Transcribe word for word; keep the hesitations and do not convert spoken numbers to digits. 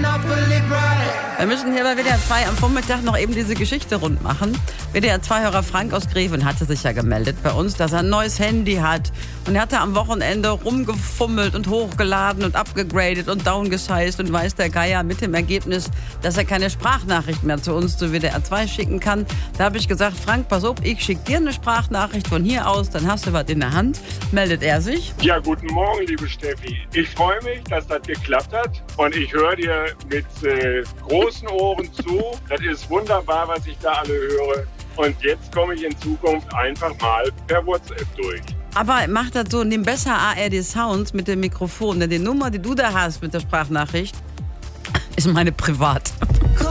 Wir müssen hier bei W D R zwei am Vormittag noch eben diese Geschichte rund machen. W D R zwei-Hörer Frank aus Greven hatte sich ja gemeldet bei uns, dass er ein neues Handy hat. Und er hatte am Wochenende rumgefummelt und hochgeladen und abgegradet und downgesized und weiß der Geier mit dem Ergebnis, dass er keine Sprachnachricht mehr zu uns zu W D R zwei schicken kann. Da habe ich gesagt, Frank, pass auf, ich schicke dir eine Sprachnachricht von hier aus, dann hast du was in der Hand. Meldet er sich. Ja, guten Morgen, liebe Steffi. Ich freue mich, dass das geklappt hat und ich höre dir mit äh, großen Ohren zu. Das ist wunderbar, was ich da alle höre. Und jetzt komme ich in Zukunft einfach mal per WhatsApp durch. Aber mach das so, nimm besser A R D Sounds mit dem Mikrofon. Denn die Nummer, die du da hast mit der Sprachnachricht, ist meine privat.